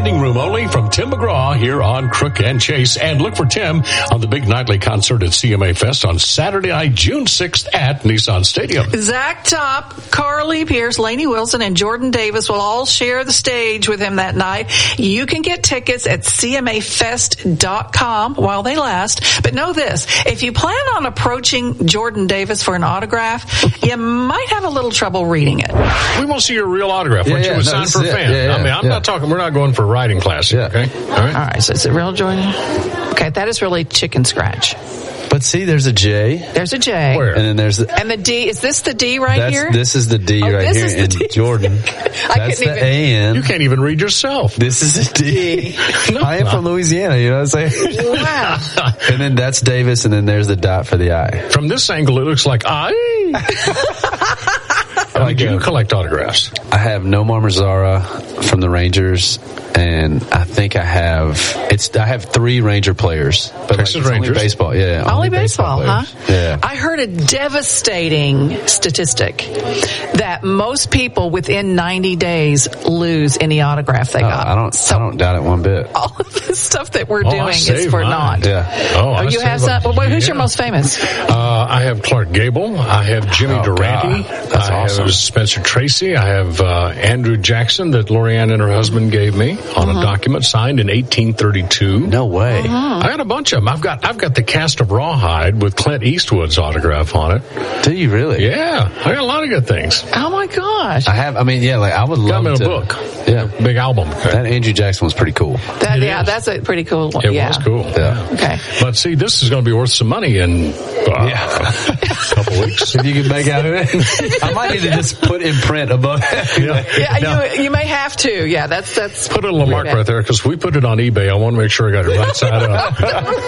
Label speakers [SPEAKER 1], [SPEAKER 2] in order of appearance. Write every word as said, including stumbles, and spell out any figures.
[SPEAKER 1] standing room only from Tim McGraw here on Crook and Chase. And look for Tim on the big nightly concert at C M A Fest on Saturday night, June sixth at Nissan Stadium.
[SPEAKER 2] Zach Top, Carly Pierce, Lainey Wilson, and Jordan Davis will all share the stage with him that night. You can get tickets at C M A fest dot com while they last. But know this, if you plan on approaching Jordan Davis for an autograph, you might have a little trouble reading it.
[SPEAKER 1] We want to see your real autograph.
[SPEAKER 3] Yeah,
[SPEAKER 1] What
[SPEAKER 3] yeah,
[SPEAKER 1] you would
[SPEAKER 3] no,
[SPEAKER 1] sign
[SPEAKER 3] this
[SPEAKER 1] for a
[SPEAKER 3] is it.
[SPEAKER 1] fan.
[SPEAKER 3] Yeah, yeah,
[SPEAKER 1] I mean, I'm
[SPEAKER 3] yeah.
[SPEAKER 1] not talking, we're not going for a writing class.
[SPEAKER 3] Yeah.
[SPEAKER 1] Okay? All right.
[SPEAKER 2] All right, so is it real, Jordan? Okay, that is really chicken scratch.
[SPEAKER 3] But see, there's a J.
[SPEAKER 2] There's a J.
[SPEAKER 1] Where?
[SPEAKER 3] And then there's the...
[SPEAKER 2] And the D, is this the D right
[SPEAKER 3] That's,
[SPEAKER 2] here?
[SPEAKER 3] This is the D
[SPEAKER 2] Oh,
[SPEAKER 3] right
[SPEAKER 2] this
[SPEAKER 3] here.
[SPEAKER 2] is the
[SPEAKER 3] And
[SPEAKER 2] D.
[SPEAKER 3] Jordan,
[SPEAKER 2] I
[SPEAKER 3] that's the
[SPEAKER 2] couldn't even-
[SPEAKER 3] A N.
[SPEAKER 1] You can't even read yourself.
[SPEAKER 3] This is a D.
[SPEAKER 1] No.
[SPEAKER 3] I am from Louisiana, you know what I'm saying?
[SPEAKER 2] Wow.
[SPEAKER 3] And then that's Davis, and then there's the dot for the I.
[SPEAKER 1] From this angle, it looks like I. Like, do you collect autographs?
[SPEAKER 3] I have Nomar Mazara from the Rangers, and I think I have it's. I have three Ranger players, but
[SPEAKER 1] Texas
[SPEAKER 3] like, it's
[SPEAKER 1] Rangers.
[SPEAKER 3] only baseball. Yeah,
[SPEAKER 2] Only, baseball, huh?
[SPEAKER 3] players. Yeah.
[SPEAKER 2] I heard a devastating statistic that most people within ninety days lose any autograph they
[SPEAKER 3] Uh,
[SPEAKER 2] got.
[SPEAKER 3] I don't.
[SPEAKER 2] So
[SPEAKER 3] I don't doubt it one bit.
[SPEAKER 2] all of the stuff that we're
[SPEAKER 1] Oh, I
[SPEAKER 2] doing is
[SPEAKER 1] saved
[SPEAKER 2] for
[SPEAKER 1] mine.
[SPEAKER 2] naught.
[SPEAKER 3] Yeah.
[SPEAKER 1] Oh, I
[SPEAKER 2] you
[SPEAKER 1] see
[SPEAKER 2] have
[SPEAKER 1] what-
[SPEAKER 2] some? Well, who's your
[SPEAKER 1] yeah.
[SPEAKER 2] most famous?
[SPEAKER 1] Uh, I have Clark Gable. I have Jimmy
[SPEAKER 3] Oh,
[SPEAKER 1] Durante.
[SPEAKER 3] God. That's
[SPEAKER 1] I
[SPEAKER 3] awesome.
[SPEAKER 1] have Spencer Tracy. I have uh, Andrew Jackson that Lorianne and her husband gave me on
[SPEAKER 2] Uh-huh.
[SPEAKER 1] a document signed in eighteen thirty-two.
[SPEAKER 3] No way.
[SPEAKER 2] Uh-huh.
[SPEAKER 1] I got a bunch of them. I've got I've got the cast of Rawhide with Clint Eastwood's autograph on it.
[SPEAKER 3] Do you really?
[SPEAKER 1] Yeah, I got a lot of good things.
[SPEAKER 2] Oh my gosh!
[SPEAKER 3] I have. I mean, yeah. Like I would
[SPEAKER 1] Got
[SPEAKER 3] love
[SPEAKER 1] them in a
[SPEAKER 3] to.
[SPEAKER 1] book.
[SPEAKER 3] Yeah.
[SPEAKER 1] Big album.
[SPEAKER 3] That Andrew Jackson was pretty cool.
[SPEAKER 2] That,
[SPEAKER 1] It
[SPEAKER 2] yeah,
[SPEAKER 1] is.
[SPEAKER 2] that's a pretty cool one.
[SPEAKER 1] It
[SPEAKER 2] yeah.
[SPEAKER 1] was cool.
[SPEAKER 3] Yeah.
[SPEAKER 2] Okay.
[SPEAKER 1] But see, this is going to be worth some money in uh,
[SPEAKER 3] Yeah.
[SPEAKER 1] a couple weeks.
[SPEAKER 3] If you could make out of it, I might need to just put in print above.
[SPEAKER 1] Yeah.
[SPEAKER 2] Yeah,
[SPEAKER 1] Now,
[SPEAKER 2] you you may have to. Yeah, that's that's.
[SPEAKER 1] put a little mark right there because we put it on eBay. I want to make sure I got it right side up.